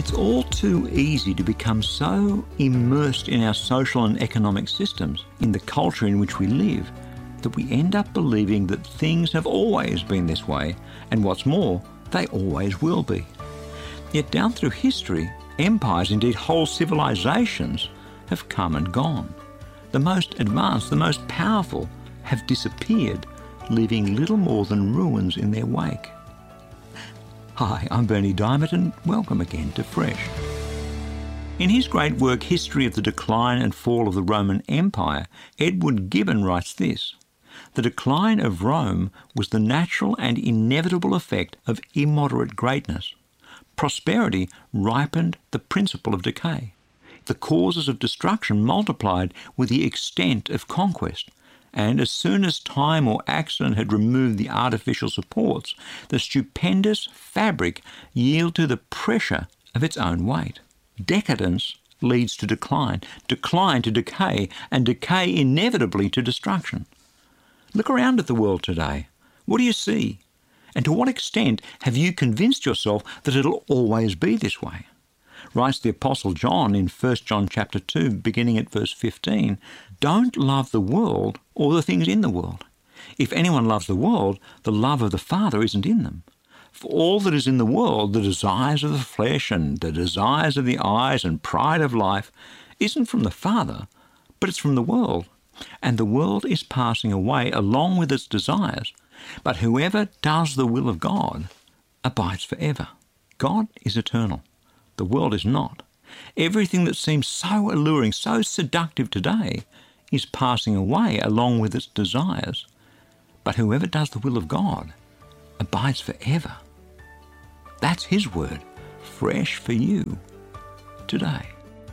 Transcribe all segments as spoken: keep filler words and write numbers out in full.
It's all too easy to become so immersed in our social and economic systems, in the culture in which we live, that we end up believing that things have always been this way, and what's more, they always will be. Yet down through history, empires, indeed whole civilizations, have come and gone. The most advanced, the most powerful, have disappeared, leaving little more than ruins in their wake. Hi, I'm Berni Dymet, and welcome again to Fresh. In his great work, History of the Decline and Fall of the Roman Empire, Edward Gibbon writes this: "The decline of Rome was the natural and inevitable effect of immoderate greatness. Prosperity ripened the principle of decay. The causes of destruction multiplied with the extent of conquest, and as soon as time or accident had removed the artificial supports, the stupendous fabric yielded to the pressure of its own weight. Decadence leads to decline, decline to decay, and decay inevitably to destruction. Look around at the world today. What do you see? And to what extent have you convinced yourself that it'll always be this way?" Writes the Apostle John in First John chapter two, beginning at verse fifteen, "Don't love the world or the things in the world. If anyone loves the world, the love of the Father isn't in them. For all that is in the world, the desires of the flesh and the desires of the eyes and pride of life, isn't from the Father, but it's from the world. And the world is passing away along with its desires, but whoever does the will of God abides forever." God is eternal. The world is not. Everything that seems so alluring, so seductive today, is passing away along with its desires. But whoever does the will of God abides forever. That's His word, fresh for you today.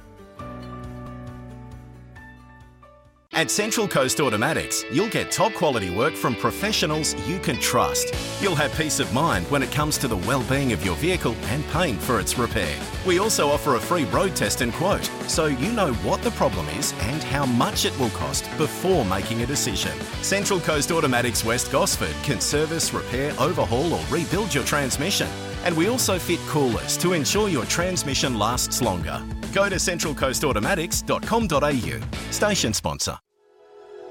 At Central Coast Automatics, you'll get top quality work from professionals you can trust. You'll have peace of mind when it comes to the well-being of your vehicle and paying for its repair. We also offer a free road test and quote, so you know what the problem is and how much it will cost before making a decision. Central Coast Automatics West Gosford can service, repair, overhaul or rebuild your transmission. And we also fit coolers to ensure your transmission lasts longer. Go to central coast automatics dot com dot a u. Station sponsor.